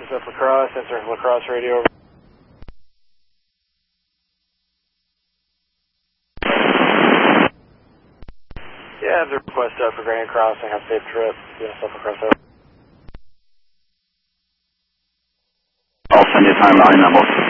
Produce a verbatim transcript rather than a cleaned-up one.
This is LaCrosse, answer LaCrosse radio. Yeah, the request uh, for Granite Crossing. Have a safe trip. Yeah, LaCrosse over. I'll send you a timeline number.